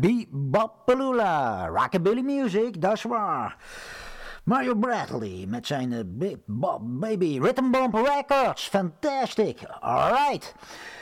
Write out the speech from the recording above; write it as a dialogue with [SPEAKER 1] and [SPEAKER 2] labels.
[SPEAKER 1] Bebopaloola, rockabilly music, dat is waar. Mario Bradley met zijn Bebop Baby, Rhythm Bomb Records, fantastic, alright.